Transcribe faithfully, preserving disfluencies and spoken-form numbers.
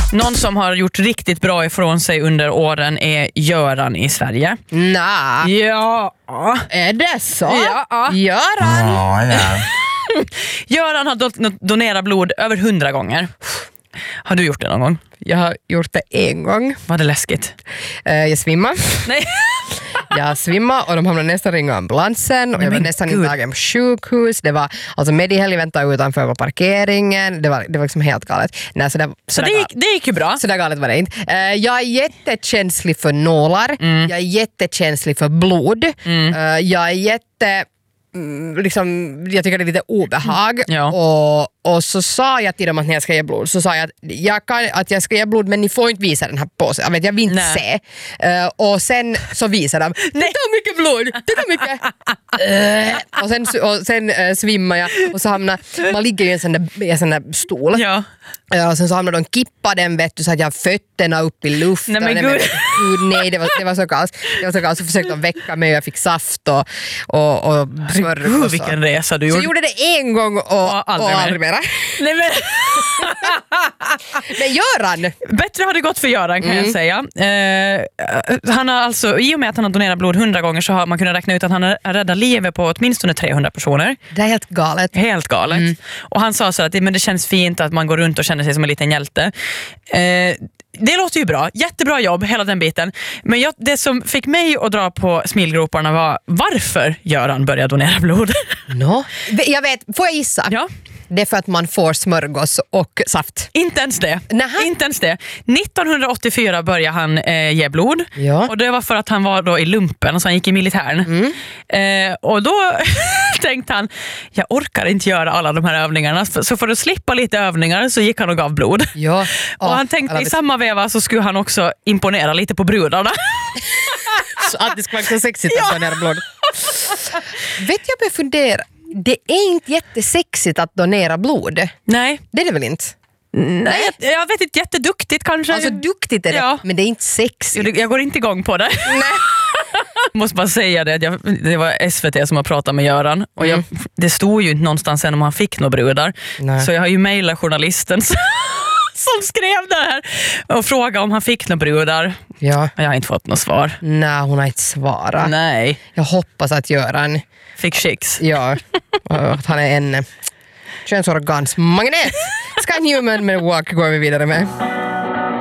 Någon som har gjort riktigt bra ifrån sig under åren är Göran i Sverige. Nja. Ja. Är det så? Ja. Göran. Ja, ja. Göran har do- donerat blod över hundra gånger. Har du gjort det någon gång? Jag har gjort det en gång. Var det läskigt? Uh, jag svimmade. Nej. Jag svimmade och de hamnade nästan ringa ambulansen och jag var nästan intagen på sjukhus. Det var, alltså Medihelg väntade utanför på parkeringen. Det var, det var liksom helt galet. Nej, så det, Så så det gick, det gick ju bra. Så där galet var det inte. Uh, jag är jättekänslig för nålar. Mm. Jag är jättekänslig för blod. Mm. Uh, jag är jätte... Liksom, jag tycker det är lite obehag. Ja. och, och så sa jag till dem att när jag ska ge blod så sa jag att jag, kan, att jag ska ge blod men ni får inte visa den här påsen. Jag, vet, jag vill inte Nej. se. Uh, och sen så visar de titta hur mycket blod, titta hur mycket uh, och sen, och sen uh, svimmar jag och så hamnar man ligger i en sån där, i en sån där stol. Ja. Uh, och sen så hamnar de kippa den vet du, så att jag har fötterna upp i luften. Nej, men nej, gud. men, nej det, var, det var så kaos. Det var så kaos. Så försökte de väcka mig och jag fick saft och, och, och smörgås. Gud, vilken resa du Så gjorde. jag gjorde det en gång och, och aldrig, och aldrig mera. Nej, men... Men Göran! Bättre har det gått för Göran kan Mm. jag säga. Eh, han har alltså, i och med att han har donerat blod hundra gånger så har man kunnat räkna ut att han har räddat livet på åtminstone trehundra personer. Det är helt galet. Helt galet. Mm. Och han sa så att men det känns fint att man går runt och känner sig som en liten hjälte. Eh, det låter ju bra. Jättebra jobb, hela den biten. Men jag, det som fick mig att dra på smilgroparna var varför Göran började donera blod. No. Jag vet, får jag gissa? Ja. Det är för att man får smörgås och saft. Inte ens det. Nähä. Inte ens det. nittonhundraåttiofyra började han eh, ge blod. Ja. Och det var för att han var då i lumpen, så han gick i militären. Mm. Eh, och då tänkte han, jag orkar inte göra alla de här övningarna. Så för att slippa lite övningar så gick han och gav blod. Ja. Och oh, han tänkte i samma veva så skulle han också imponera lite på brudarna. Så att det ska vara så sexigt att donera blod. Vet jag börjar fundera. Det är inte jättesexigt att donera blod. Nej. Det är det väl inte? Nej, jag, jag vet inte, jätteduktigt kanske. Alltså duktigt är det, Ja. men det är inte sexigt. Jag går inte igång på det. Nej. Måste bara säga det, jag, det var S V T som har pratat med Göran och jag, mm. det stod ju inte någonstans än om han fick några brudar. Nej. Så jag har ju mejlat journalisten som skrev det här och frågade om han fick några brudar. Ja. Jag har inte fått något svar. Nej, hon har inte svarat. Nej. Jag hoppas att Göran fick chicks. Ja, att han är en könsorgansmagnet. Sky Newman med Walk går vi vidare med.